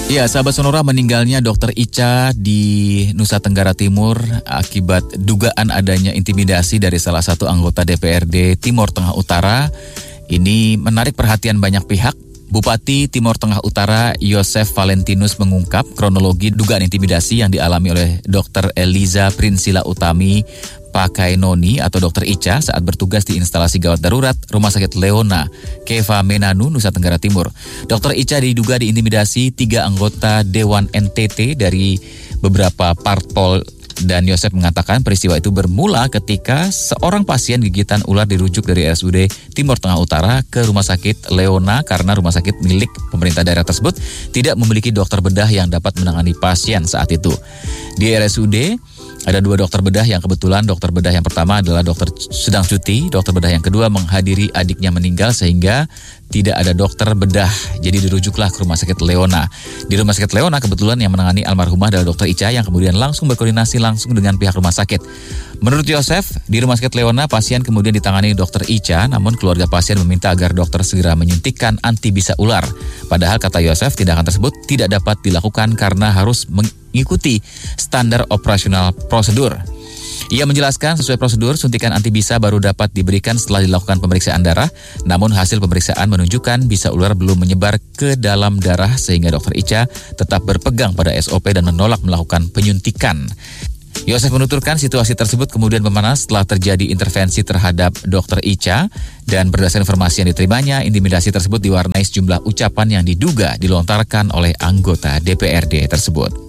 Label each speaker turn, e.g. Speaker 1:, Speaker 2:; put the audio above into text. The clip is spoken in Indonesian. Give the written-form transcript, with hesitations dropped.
Speaker 1: Ya, sahabat Sonora, meninggalnya Dr. Ica di Nusa Tenggara Timur akibat dugaan adanya intimidasi dari salah satu anggota DPRD Timur Tengah Utara. Ini menarik perhatian banyak pihak. Bupati Timur Tengah Utara Yosef Valentinus mengungkap kronologi dugaan intimidasi yang dialami oleh Dr. Eliza Prinsila Utami Pakainoni atau Dr. Ica saat bertugas di instalasi gawat darurat Rumah Sakit Leona, Keva Menanu, Nusa Tenggara Timur. Dr. Ica diduga diintimidasi 3 anggota Dewan NTT dari beberapa parpol. Dan Yosef mengatakan peristiwa itu bermula ketika seorang pasien gigitan ular dirujuk dari RSUD Timur Tengah Utara ke Rumah Sakit Leona karena rumah sakit milik pemerintah daerah tersebut tidak memiliki dokter bedah yang dapat menangani pasien saat itu. Di RSUD ada 2 dokter bedah yang kebetulan dokter bedah yang pertama adalah dokter sedang cuti, dokter bedah yang kedua menghadiri adiknya meninggal sehingga tidak ada dokter bedah. Jadi dirujuklah ke Rumah Sakit Leona. Di Rumah Sakit Leona kebetulan yang menangani almarhumah adalah Dr. Ica yang kemudian langsung berkoordinasi langsung dengan pihak rumah sakit. Menurut Yosef, di Rumah Sakit Leona pasien kemudian ditangani Dr. Ica, namun keluarga pasien meminta agar dokter segera menyuntikkan anti bisa ular. Padahal kata Yosef, tindakan tersebut tidak dapat dilakukan karena harus mengikuti standar operasional prosedur. Ia menjelaskan sesuai prosedur, suntikan anti bisa baru dapat diberikan setelah dilakukan pemeriksaan darah. Namun hasil pemeriksaan menunjukkan bisa ular belum menyebar ke dalam darah sehingga Dr. Ica tetap berpegang pada SOP dan menolak melakukan penyuntikan. Yosef menuturkan situasi tersebut kemudian memanas setelah terjadi intervensi terhadap Dr. Ica dan berdasarkan informasi yang diterimanya, intimidasi tersebut diwarnai sejumlah ucapan yang diduga dilontarkan oleh anggota DPRD tersebut.